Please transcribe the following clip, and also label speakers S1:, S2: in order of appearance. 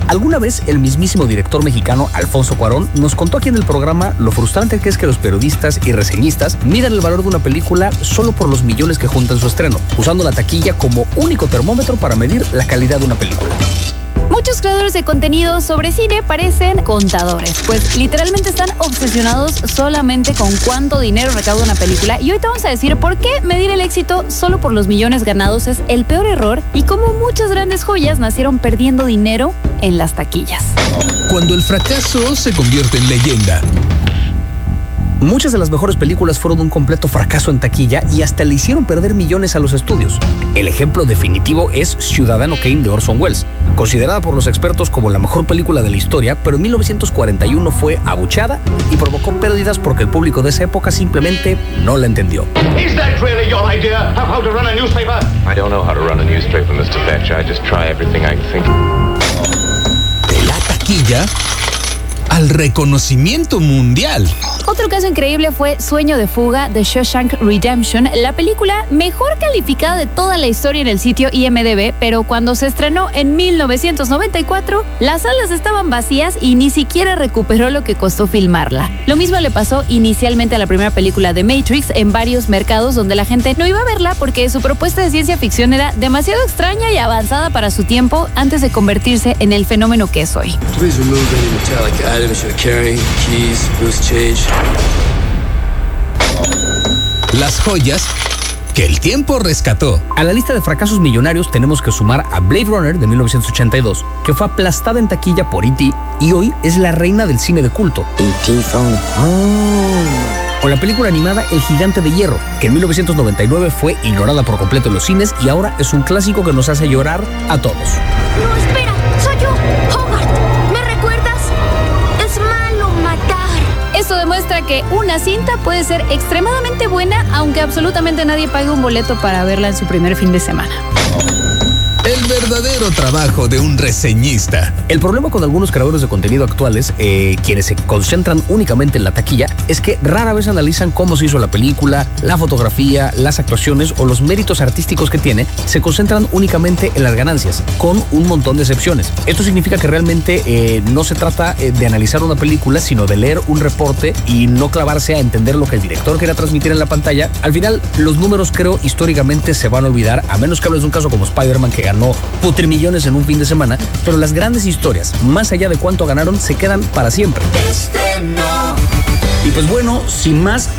S1: Alguna vez el mismísimo director mexicano Alfonso Cuarón nos contó aquí en el programa lo frustrante que es que los periodistas y reseñistas midan el valor de una película solo por los millones que junta en su estreno, usando la taquilla como único termómetro para medir la calidad de una película.
S2: Muchos creadores de contenido sobre cine parecen contadores, pues literalmente están obsesionados solamente con cuánto dinero recauda una película. Y hoy te vamos a decir por qué medir el éxito solo por los millones ganados es el peor error y cómo muchas grandes joyas nacieron perdiendo dinero en las taquillas.
S3: Cuando el fracaso se convierte en leyenda.
S1: Muchas de las mejores películas fueron un completo fracaso en taquilla y hasta le hicieron perder millones a los estudios. El ejemplo definitivo es Ciudadano Kane de Orson Welles, considerada por los expertos como la mejor película de la historia, pero en 1941 fue abuchada y provocó pérdidas porque el público de esa época simplemente no la entendió.
S4: Is that really your idea of how to run a newspaper?
S5: I don't know how to run a newspaper, Mr. Thatcher. I just try everything I think.
S3: De la taquilla al reconocimiento mundial.
S2: Otro caso increíble fue Sueño de fuga de Shawshank Redemption, la película mejor calificada de toda la historia en el sitio IMDb, pero cuando se estrenó en 1994, las salas estaban vacías y ni siquiera recuperó lo que costó filmarla. Lo mismo le pasó inicialmente a la primera película de Matrix en varios mercados donde la gente no iba a verla porque su propuesta de ciencia ficción era demasiado extraña y avanzada para su tiempo antes de convertirse en el fenómeno que es hoy.
S6: Please remove any metallic items you're carrying, keys, loose change.
S3: Las joyas que el tiempo rescató.
S1: A la lista de fracasos millonarios tenemos que sumar a Blade Runner de 1982, que fue aplastada en taquilla por E.T. y hoy es la reina del cine de culto.
S6: E.T. phone home.
S1: O la película animada El Gigante de Hierro, que en 1999 fue ignorada por completo en los cines y ahora es un clásico que nos hace llorar a todos.
S7: No, espera, soy yo, Howard. ¿Me recuerdas? Es malo matar.
S2: Esto demuestra que una cinta puede ser extremadamente buena, aunque absolutamente nadie pague un boleto para verla en su primer fin de semana.
S3: El verdadero trabajo de un reseñista.
S1: El problema con algunos creadores de contenido actuales, quienes se concentran únicamente en la taquilla, es que rara vez analizan cómo se hizo la película, la fotografía, las actuaciones o los méritos artísticos que tiene. Se concentran únicamente en las ganancias, con un montón de excepciones. Esto significa que realmente no se trata de analizar una película, sino de leer un reporte y no clavarse a entender lo que el director quería transmitir en la pantalla. Al final, los números, creo, históricamente se van a olvidar, a menos que hables de un caso como Spider-Man, que ganó putrimillones en un fin de semana, pero las grandes historias, más allá de cuánto ganaron, se quedan para siempre. Y pues bueno, sin más,